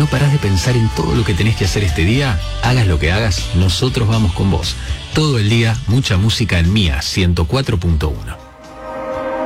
no parás de pensar en todo lo que tenés que hacer este día, hagas lo que hagas, nosotros vamos con vos. Todo el día, mucha música en Mía 104.1.